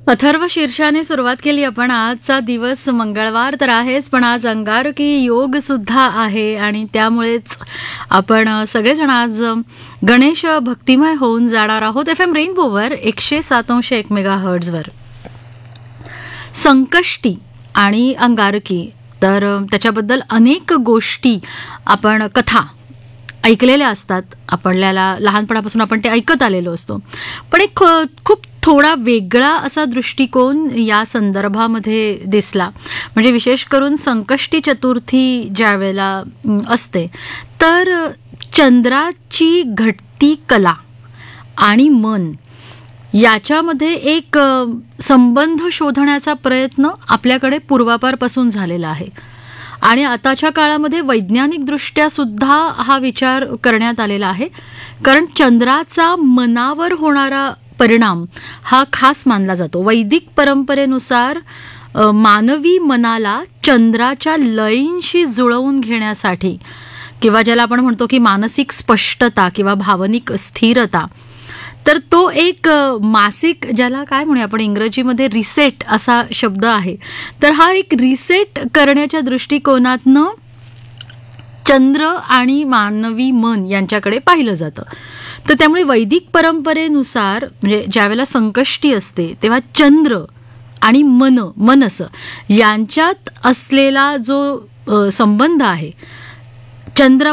अथर्व शीर्षाने सुरुवात केली आपण. आजचा दिवस मंगळवार तर आहेच, पण आज अंगारकी योग सुद्धा आहे आणि त्यामुळेच आपण सगळेजण आज गणेश भक्तिमय होऊन जाणार आहोत. FM रेनबोवर 107.1 मेगाहर्ट्झवर. संकष्टी आणि अंगारकी, तर त्याच्याबद्दल अनेक गोष्टी आपण कथा ऐकलेल्या असतात. आपल्याला लहानपणापासून आपण ते ऐकत आलेलो असतो. पण एक खूप थोडा वेगळा असा दृष्टिकोन या संदर्भामध्ये दिसला. म्हणजे विशेष करून संकष्टी चतुर्थी ज्या वेळेला असते, तर चंद्राची घटती कला आणि मन याच्यामध्ये एक संबंध शोधण्याचा प्रयत्न आपल्याकडे पूर्वापारपासून झालेला आहे. आणि आताच्या काळामध्ये वैज्ञानिकदृष्ट्या सुद्धा हा विचार करण्यात आलेला आहे. कारण चंद्राचा मनावर होणारा परिणाम हा खास मानला जातो. वैदिक परंपरेनुसार मानवी मनाला चंद्राच्या लयींशी जुळवून घेण्यासाठी, किंवा ज्याला आपण म्हणतो की मानसिक स्पष्टता किंवा भावनिक स्थिरता, तर तो एक मासिक, ज्याला काय म्हणूया आपण इंग्रजीमध्ये रिसेट असा शब्द आहे, तर हा एक रिसेट करण्याच्या दृष्टिकोनातनं चंद्र आणि मानवी मन यांच्याकडे पाहिलं जातं. तर त्यामुळे वैदिक परंपरेनुसार म्हणजे ज्यावेळेला संकष्टी असते तेव्हा चंद्र आणि मनस यांच्यात असलेला जो संबंध आहे, चंद्र